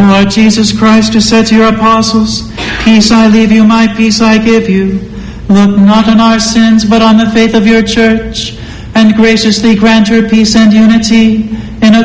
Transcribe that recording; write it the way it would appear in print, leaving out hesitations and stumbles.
Lord Jesus Christ, who said to your apostles, "Peace I leave you, my peace I give you," look not on our sins, but on the faith of your church, and graciously grant her peace and unity